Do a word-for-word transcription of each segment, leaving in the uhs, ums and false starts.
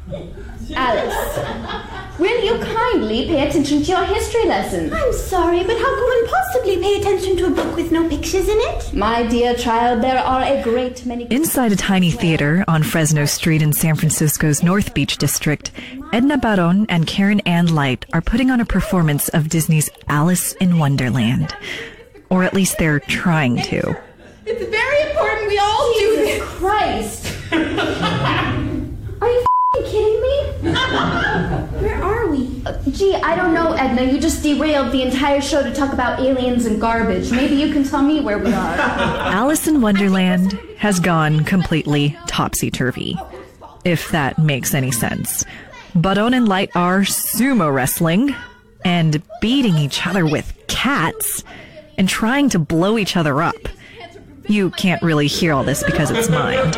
Alice, will you kindly pay attention to your history lesson? I'm sorry, but how could one possibly pay attention to a book with no pictures in it? My dear child, there are a great many... Inside a tiny theater on Fresno Street in San Francisco's North Beach district, Edna Barron and Karen Ann Light are putting on a performance of Disney's Alice in Wonderland. Or at least they're trying to. It's very important we all do this. Jesus Christ! Are you f***ing kidding me? Where are we? Uh, gee, I don't know, Edna. You just derailed the entire show to talk about aliens and garbage. Maybe you can tell me where we are. Alice in Wonderland has gone completely topsy-turvy, if that makes any sense. Barron and Light are sumo wrestling and beating each other with cats and trying to blow each other up. You can't really hear all this because it's mimed.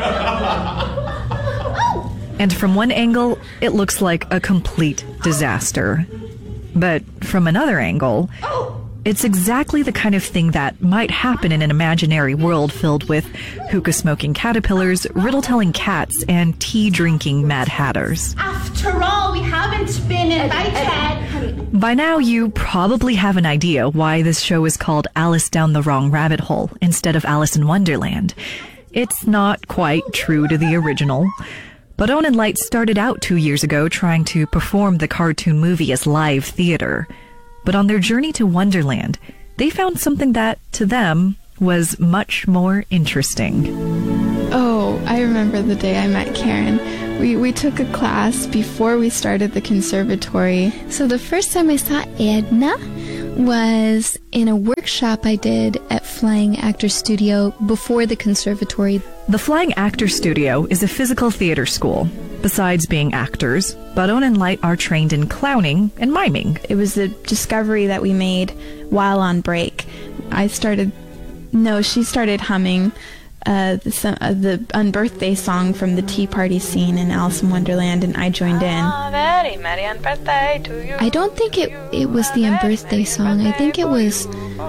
And from one angle, it looks like a complete disaster. But from another angle, it's exactly the kind of thing that might happen in an imaginary world filled with hookah-smoking caterpillars, riddle-telling cats, and tea-drinking Mad Hatters. After all, we haven't been invited. By now, you probably have an idea why this show is called Alice Down the Wrong Rabbit Hole instead of Alice in Wonderland. It's not quite true to the original. Barron and Light started out two years ago trying to perform the cartoon movie as live theater. But on their journey to Wonderland, they found something that, to them, was much more interesting. Oh, I remember the day I met Karen. We, we took a class before we started the conservatory. So the first time I saw Edna was in a workshop I did at Flying Actor Studio before the conservatory. The Flying Actor Studio is a physical theater school. Besides being actors, Barron and Light are trained in clowning and miming. It was a discovery that we made while on break. I started, no, she started humming uh, the, uh, the unbirthday song from the Tea Party scene in Alice in Wonderland, and I joined in. I don't think it it was the unbirthday song. I think it was